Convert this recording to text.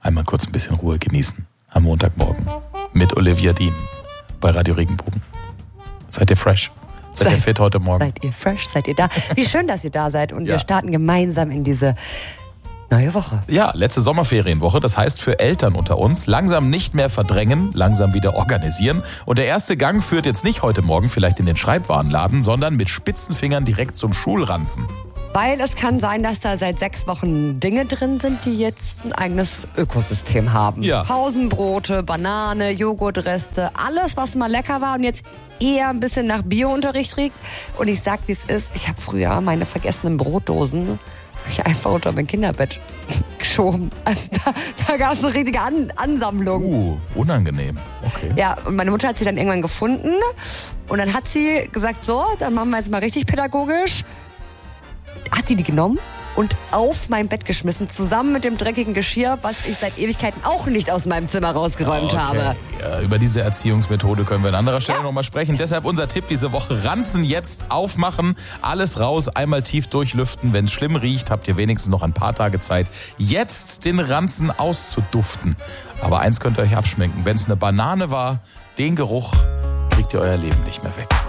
Einmal kurz ein bisschen Ruhe genießen am Montagmorgen mit Olivia Dean bei Radio Regenbogen. Seid ihr fresh? Seid ihr fit heute Morgen? Seid ihr fresh? Seid ihr da? Wie schön, dass ihr da seid und Ja. wir starten gemeinsam in diese neue Woche. Ja, letzte Sommerferienwoche. Das heißt für Eltern unter uns, langsam nicht mehr verdrängen, langsam wieder organisieren. Und der erste Gang führt jetzt nicht heute Morgen vielleicht in den Schreibwarenladen, sondern mit spitzen Fingern direkt zum Schulranzen. Weil es kann sein, dass da seit 6 Wochen Dinge drin sind, die jetzt ein eigenes Ökosystem haben. Ja. Pausenbrote, Banane, Joghurtreste, alles, was mal lecker war und jetzt eher ein bisschen nach Bio-Unterricht riecht. Und ich sag, wie es ist, ich habe früher meine vergessenen Brotdosen einfach unter mein Kinderbett geschoben. Also da gab es eine richtige Ansammlung. Unangenehm. Okay. Ja, und meine Mutter hat sie dann irgendwann gefunden und dann hat sie gesagt, so, dann machen wir jetzt mal richtig pädagogisch. Hat die genommen und auf mein Bett geschmissen, zusammen mit dem dreckigen Geschirr, was ich seit Ewigkeiten auch nicht aus meinem Zimmer rausgeräumt habe. Ja, über diese Erziehungsmethode können wir an anderer Stelle nochmal sprechen. Deshalb unser Tipp diese Woche, Ranzen jetzt aufmachen, alles raus, einmal tief durchlüften. Wenn es schlimm riecht, habt ihr wenigstens noch ein paar Tage Zeit, jetzt den Ranzen auszuduften. Aber eins könnt ihr euch abschminken, wenn es eine Banane war, den Geruch kriegt ihr euer Leben nicht mehr weg.